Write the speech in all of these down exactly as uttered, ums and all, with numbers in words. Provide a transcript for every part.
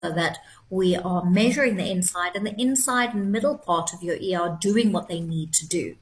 so that we are measuring the inside, and the inside and middle part of your ear are doing what they need to do.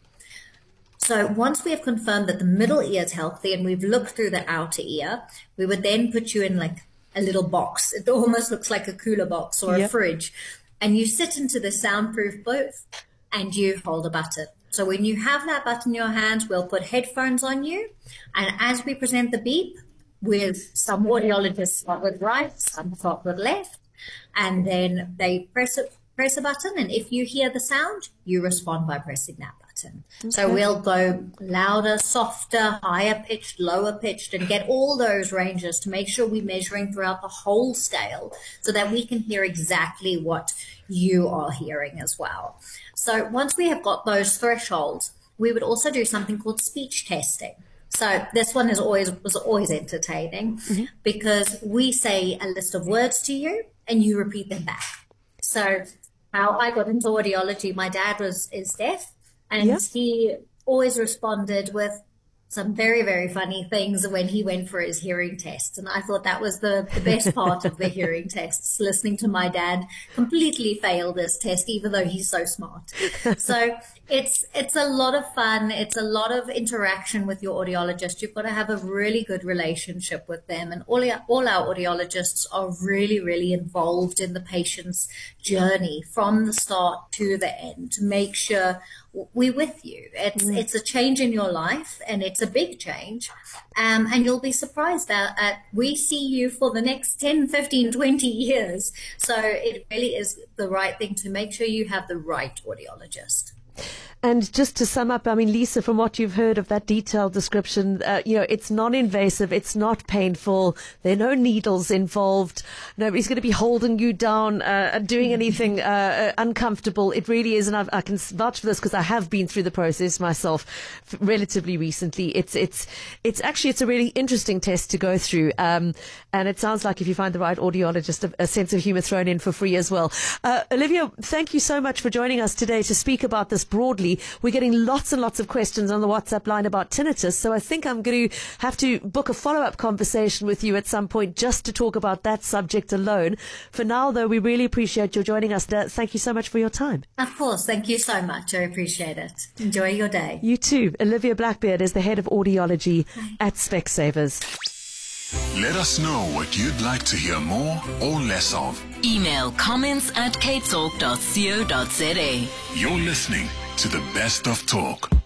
So once we have confirmed that the middle ear is healthy and we've looked through the outer ear, we would then put you in like a little box. It almost looks like a cooler box or yep. a fridge. And you sit into the soundproof booth and you hold a button. So when you have that button in your hands, we'll put headphones on you. And as we present the beep, with some audiologists start with right, some start with left, and then they press it, press a button. And if you hear the sound, you respond by pressing that button. Okay. So we'll go louder, softer, higher pitched, lower pitched, and get all those ranges to make sure we're measuring throughout the whole scale so that we can hear exactly what you are hearing as well. So once we have got those thresholds, we would also do something called speech testing. So this one is always was always entertaining mm-hmm. because we say a list of words to you and you repeat them back. So how I got into audiology, my dad was is deaf, and yep. he always responded with some very, very funny things when he went for his hearing tests. And I thought that was the, the best part of the hearing tests, listening to my dad completely fail this test, even though he's so smart. So it's it's a lot of fun. It's a lot of interaction with your audiologist. You've got to have a really good relationship with them. And all our, all our audiologists are really, really involved in the patient's journey from the start to the end to make sure we're with you. It's mm. it's a change in your life, and it's a big change. Um, and you'll be surprised that uh, we see you for the next ten, fifteen, twenty years. So it really is the right thing to make sure you have the right audiologist. And just to sum up, I mean, Lisa, from what you've heard of that detailed description, uh, you know, it's non-invasive, it's not painful, there are no needles involved, nobody's going to be holding you down, uh, doing anything uh, uncomfortable. It really is, and I've, I can vouch for this because I have been through the process myself relatively recently. It's it's it's actually it's a really interesting test to go through, um, and it sounds like if you find the right audiologist, a, a sense of humour thrown in for free as well. Uh, Olivia, thank you so much for joining us today to speak about this broadly. We're getting lots and lots of questions on the WhatsApp line about tinnitus, so I think I'm going to have to book a follow-up conversation with you at some point just to talk about that subject alone. For now, though, we really appreciate you joining us. Thank you so much for your time. Of course. Thank you so much. I appreciate it. Enjoy your day. You too. Olivia Blackbeard is the head of audiology Bye. At Specsavers. Let us know what you'd like to hear more or less of. Email comments at capetalk dot co dot za. You're listening to the best of talk.